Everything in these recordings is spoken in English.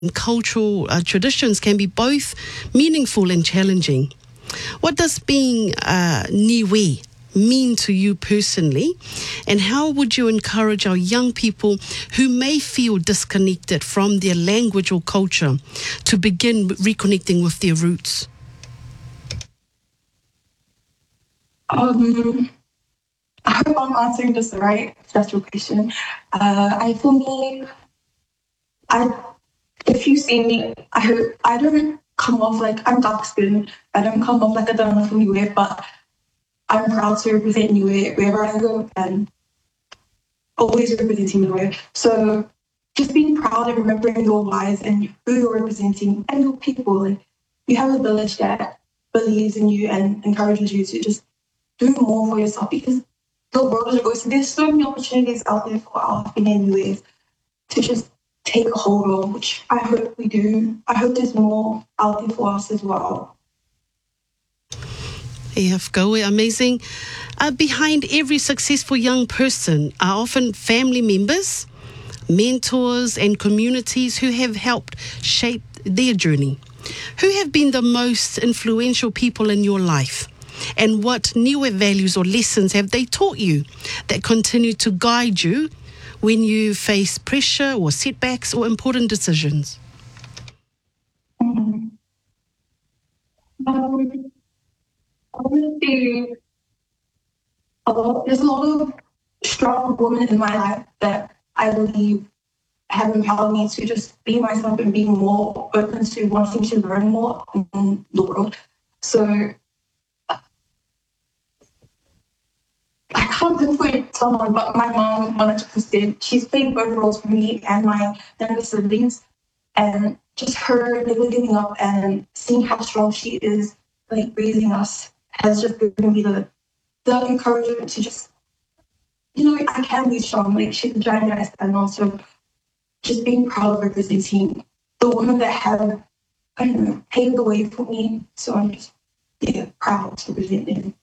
cultural traditions can be both meaningful and challenging. What does being Niue mean to you personally, and how would you encourage our young people who may feel disconnected from their language or culture to begin reconnecting with their roots? I hope I'm answering this right. If that's your question. For me, if you see me, I hope I don't come off like I'm dark skinned. I don't come off like I don't know from anywhere, but I'm proud to represent Niue wherever I go and always representing Niue. So just being proud and remembering your whys and who you're representing and your people. Like, you have a village that believes in you and encourages you to just do more for yourself, because the world is going. There's so many opportunities out there for our Niues to just take a hold of, which I hope we do. I hope there's more out there for us as well. Amazing. Behind every successful young person are often family members, mentors, and communities who have helped shape their journey. Who have been the most influential people in your life? And what Niue values or lessons have they taught you that continue to guide you when you face pressure or setbacks or important decisions? Obviously, there's a lot of strong women in my life that I believe have empowered me to just be myself and be more open to wanting to learn more in the world. So I can't pinpoint someone, but my mom, 100%, she's played both roles for me and my younger siblings. And just her never giving up and seeing how strong she is, like, raising us, has just given me the encouragement to just, I can be strong. Like, she's a giant that I stand on. So just being proud of representing the women that have, paved the way for me. So I'm just, proud to represent them.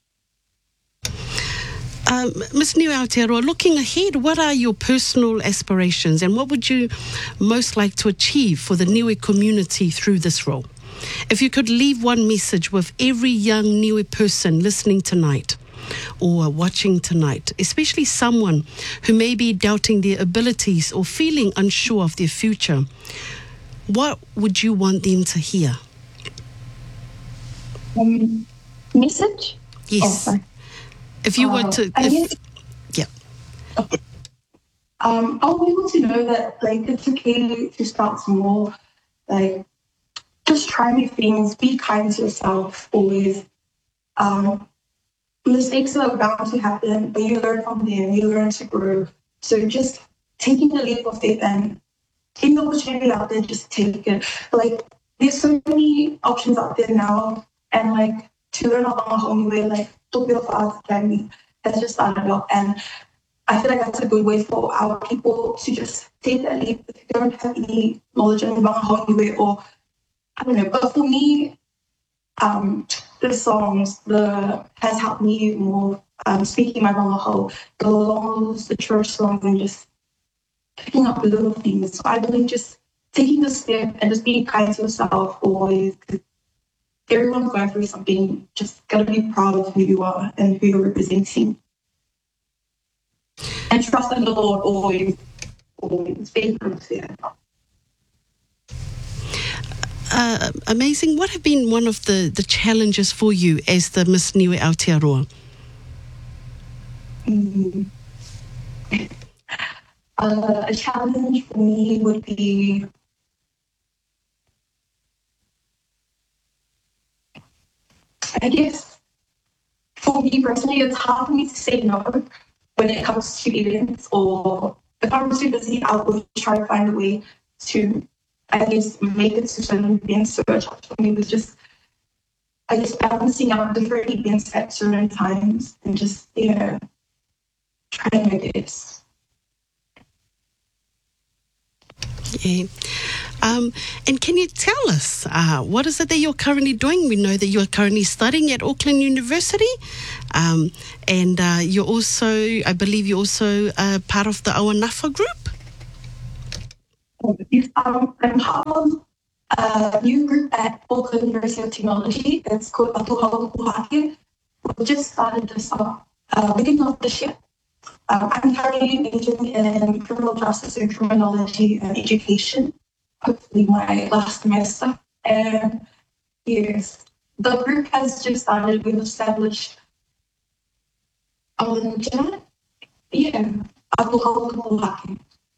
Ms. Niue Aotearoa, looking ahead, what are your personal aspirations and what would you most like to achieve for the Niue community through this role? If you could leave one message with every young Niue person listening tonight or watching tonight, especially someone who may be doubting their abilities or feeling unsure of their future, what would you want them to hear? Message? Yes. Oh, if you were to... Yeah. I want people to know that, like, it's okay to start small. Like, just try new things, be kind to yourself always. Mistakes are bound to happen, but you learn from them, you learn to grow. So just taking the leap of faith and taking the opportunity out there, just take it. Like, there's so many options out there now, and like, to learn about a whole new way, like Tokyo Arts Academy has just started up, and I feel like that's a good way for our people to just take that leap if you don't have any knowledge about a whole new way, or I don't know. But for me, the songs has helped me more, speaking my whole, the songs, the church songs, and just picking up the little things. So I believe just taking the step and just being kind to yourself always. Everyone's going through something. Just gotta be proud of who you are and who you're representing, and trust in the Lord always. Always be sincere. Amazing. What have been one of the challenges for you as the Miss Niue Aotearoa? A challenge for me would be I guess for me personally, it's hard for me to say no when it comes to events, or if I'm too busy, I will try to find a way to, I guess, make it to certain events. So a challenge for me was just, I guess, balancing out different events at certain times and just, trying my best. Yeah. And can you tell us, what is it that you're currently doing? We know that you're currently studying at Auckland University, and you're also, I believe you're also part of the Awanafa group? I'm part of a new group at Auckland University of Technology. It's called Atuhawa Kuhake. We just started this beginning of this year. I'm currently majoring in criminal justice and criminology and education, hopefully my last semester. And yes, the group has just started. We've established Jan. Yeah, Atuhawa Kuhake.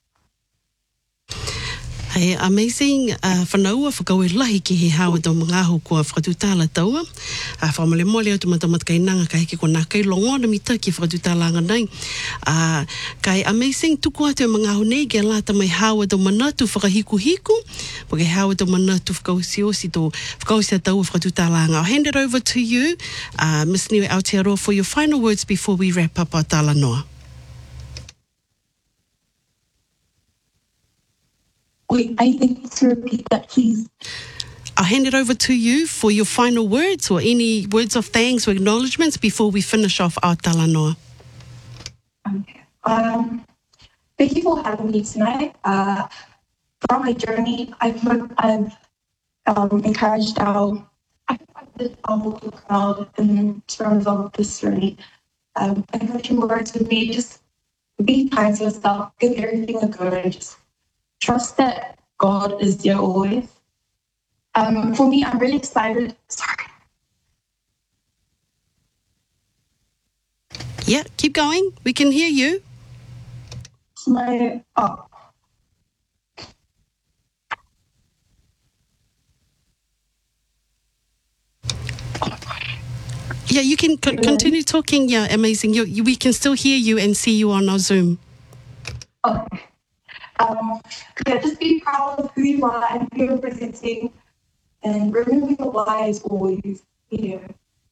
Hey, amazing whanaua whakau lahi ki he hawa tau mga ahu kua whakatutala taua. Whamale mole au tumatamat kai nanga ka heke ko nā kai longona mita ki whakatutalanga nei. Kai amazing tuku atu mga ahu nei ke lata mai hawa tau manatu whakahiku-hiku. Po ke hawa tau manatu whakausiosi tau whakausia taua whakatutalanga. I'll hand it over to you, Ms. Niue Aotearoa, for your final words before we wrap up our talanoa. Wait, I think you to repeat that, please. I'll hand it over to you for your final words or any words of thanks or acknowledgements before we finish off our talanoa. Okay. Thank you for having me tonight. From my journey, I've encouraged our local crowd in terms of this journey. Encouraging words would be just be kind to yourself, give everything a go, and just trust that God is there always. For me, I'm really excited. Sorry. Yeah, keep going. We can hear you. Yeah, you can continue talking. Yeah, amazing. We can still hear you and see you on our Zoom. Okay. Yeah, just be proud of who you are and who you're representing, and remember the why is always here.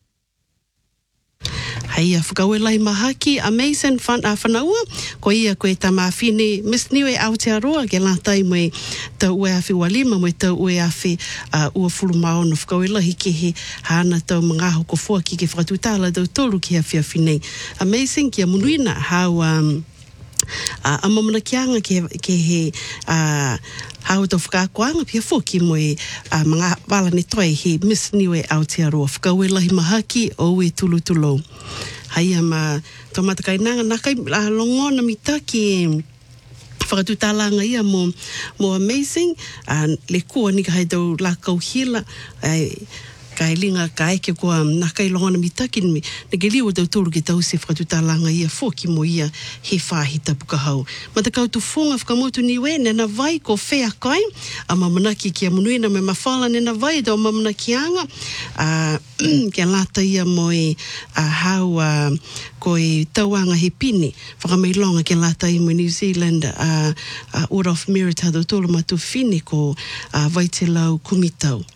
Hei, whakau lai mahaki, amazing whanaua, ko ia koe tamawhine, Ms. Niue Aotearoa, ke lātai moe tau ue awhi walima, moe tau ue awhi ua fulu maono, whakau lahi ke he hana tau mga aho ko fua ki ke whakatutala tau tolu ki awhi awhi. Amazing, kia munuina, how a mamana kianga ke he hau tau whakakoanga pia whoki moe mga wala ne toi he Ms. Niue Aotearoa. Whakau lahi mahaki o e tulu tulo. Hai ama tō matakainanga nā kai longona mita ki whakatutalanga ia mo amazing. Le kua ni ka hai tau lākau hila kai linga kai ke kua nā kai longona mita ki ne ke liwa tau tolu ki tau se whakatutalanga ia whoki mo ia he whāhita puka hau. Matakau tu whonga whakamotu niwe nena vai ko whea kai a mamanaki kia munuina me mawhala nena vai tau mamanaki anga kia lata ia moe hau ko e tauanga he pini whakameilonga kia lata ia moe New Zealand Order of Merit tau tolu matu whine ko vai te lau kumitau.